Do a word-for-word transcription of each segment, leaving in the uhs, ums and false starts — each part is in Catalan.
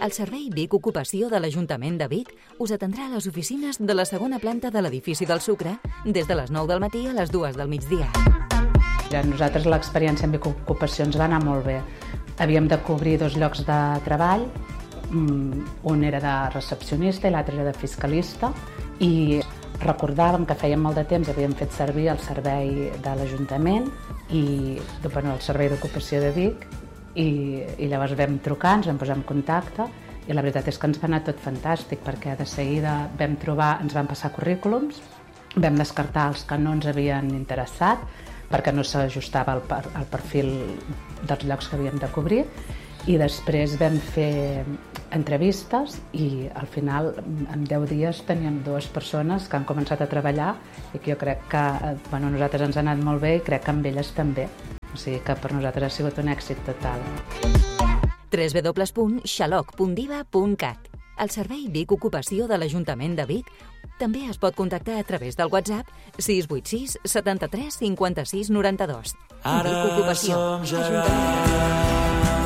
El Servei Vic Ocupació de l'Ajuntament de Vic us atendrà a les oficines de la segona planta de l'edifici del Sucre des de les nou del matí a les dues del migdia. A nosaltres l'experiència en Vic Ocupació ens va anar molt bé. Havíem de cobrir dos llocs de treball, un era de recepcionista i l'altre era de fiscalista, i recordàvem que fèiem molt de temps, havíem fet servir el servei de l'Ajuntament i bueno, el Servei d'Ocupació de Vic, i, i llavors vam trucar, ens vam posar en contacte, i la veritat és que ens va anar tot fantàstic, perquè de seguida vam trobar, ens van passar currículums, vam descartar els que no ens havien interessat, perquè no s'ajustava al, per, al perfil dels llocs que havíem de cobrir, i després vam fer entrevistes i al final en deu dies teníem dues persones que han començat a treballar i que jo crec que bueno, a nosaltres ens ha anat molt bé i crec que amb elles també. O sigui que per nosaltres ha sigut un èxit total. w w w punt xaloc punt diva punt cat. El Servei Vic Ocupació de l'Ajuntament de Vic també es pot contactar a través del WhatsApp sis vuit sis setanta-tres cinquanta-sis noranta-dos. Vic Ocupació, Ajuntament.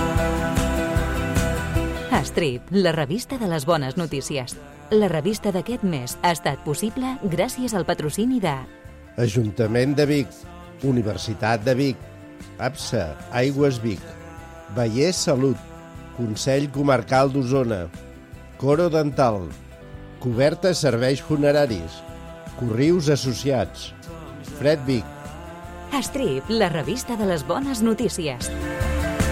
Strip, la revista de les bones notícies. La revista d'aquest mes ha estat possible gràcies al patrocini de Ajuntament de Vic, Universitat de Vic, APSA, Aigües Vic, Vallès Salut, Consell Comarcal d'Osona, Coro Dental, Coberta Serveis Funeraris, Corrius Associats, Fred Vic. Strip, la revista de les bones notícies.